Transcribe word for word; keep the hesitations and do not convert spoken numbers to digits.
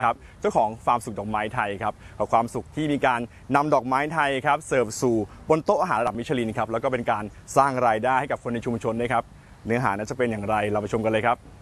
ครับเจ้าของฟาร์มสุขดอกไม้ไทยครับกับความสุขที่มีการนำดอกไม้ไทยครับเสิร์ฟสู่บนโต๊ะอาหารระดับมิชลินครับแล้วก็เป็นการสร้างรายได้ให้กับคนในชุมชนนะครับเนื้อหานั้นจะเป็นอย่างไรเราไปชมกันเลยครับ